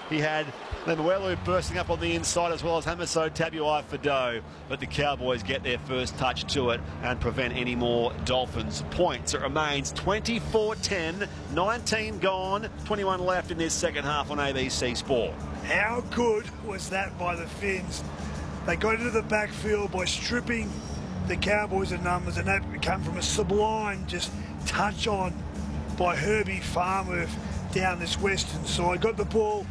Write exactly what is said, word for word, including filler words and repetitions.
He had Lemuelu bursting up on the inside as well as Hamiso Tabuai-Fidow, but the Cowboys get their first touch to it and prevent any more Dolphins points. It remains twenty-four ten, nineteen gone, twenty-one left in this second half on A B C Sport. How good was that by the Finns? They got into the backfield by stripping the Cowboys of numbers, and that came from a sublime just touch on by Herbie Farmworth down this western side. Got the ball